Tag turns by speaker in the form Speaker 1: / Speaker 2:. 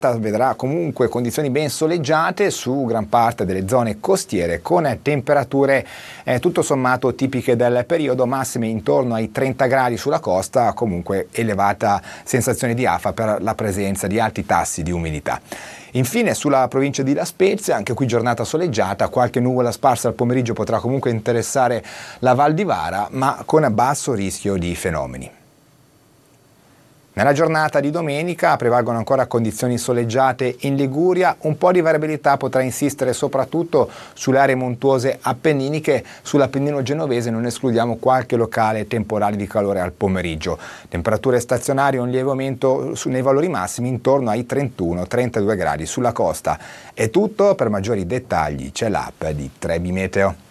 Speaker 1: Vedrà comunque condizioni ben soleggiate su gran parte delle zone costiere con temperature tutto sommato tipiche del periodo, massime intorno ai 30 gradi sulla costa, comunque elevata sensazione di afa per la presenza di alti tassi di umidità. Infine sulla provincia di La Spezia, anche qui giornata soleggiata, qualche nuvola sparsa al pomeriggio potrà comunque interessare la Val di Vara, ma con basso rischio di fenomeni. Nella giornata di domenica prevalgono ancora condizioni soleggiate in Liguria, un po' di variabilità potrà insistere soprattutto sulle aree montuose appenniniche, sull'Appennino genovese non escludiamo qualche locale temporale di calore al pomeriggio. Temperature stazionarie, un lieve aumento nei valori massimi intorno ai 31-32 gradi sulla costa. È tutto, per maggiori dettagli c'è l'app di Trebi Meteo.